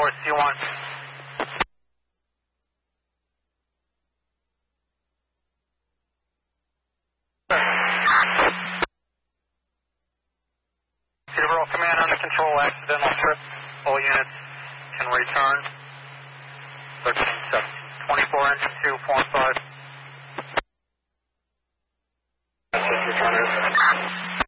C1. Cerebral Command under control, accidental trip. All units can return. 13-7. 24 engine 2, 4 and 5. Returners.